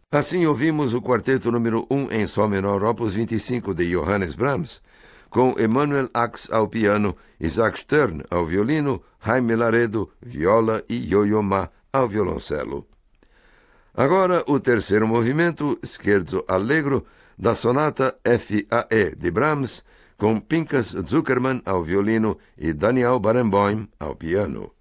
Assim ouvimos o quarteto número 1 em Sol menor, opus 25 de Johannes Brahms, com Emanuel Ax ao piano, Isaac Stern ao violino, Jaime Laredo, viola e Yo-Yo Ma ao violoncelo. Agora o terceiro movimento, Scherzo Allegro, da sonata F.A.E. de Brahms, com Pinkas Zuckerman ao violino e Daniel Barenboim ao piano.